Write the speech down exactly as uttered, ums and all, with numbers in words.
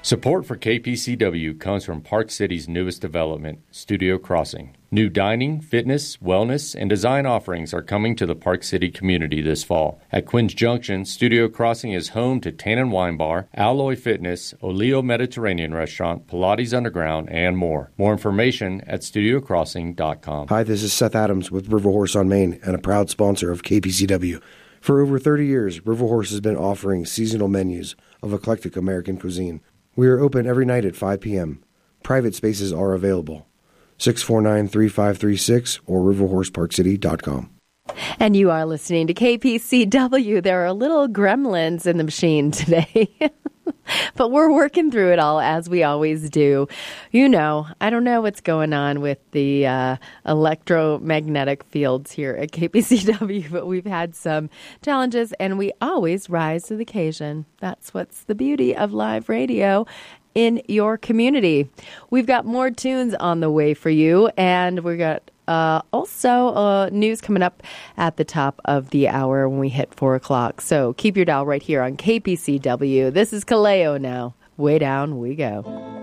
Support for K P C W comes from Park City's newest development, Studio Crossing. New dining, fitness, wellness, and design offerings are coming to the Park City community this fall. At Quinn's Junction, Studio Crossing is home to Tannin Wine Bar, Alloy Fitness, Oleo Mediterranean Restaurant, Pilates Underground, and more. More information at studio crossing dot com. Hi, this is Seth Adams with River Horse on Main and a proud sponsor of K P C W. For over thirty years, River Horse has been offering seasonal menus of eclectic American cuisine. We are open every night at five p.m. Private spaces are available. six four nine, three five three six or river horse park city dot com. And you are listening to K P C W. There are little gremlins in the machine today. But we're working through it all, as we always do. You know, I don't know what's going on with the uh, electromagnetic fields here at K P C W, but we've had some challenges, and we always rise to the occasion. That's what's the beauty of live radio in your community. We've got more tunes on the way for you, and we've got Uh, also, uh, news coming up at the top of the hour when we hit four o'clock. So keep your dial right here on K P C W. This is Kaleo now. Way down we go.